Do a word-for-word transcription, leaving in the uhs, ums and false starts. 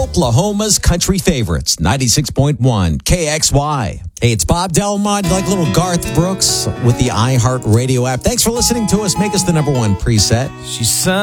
Oklahoma's country favorites, ninety-six point one K X Y. Hey, it's Bob Delmont, like little Garth Brooks with the iHeartRadio app. Thanks for listening to us. Make us the number one preset. She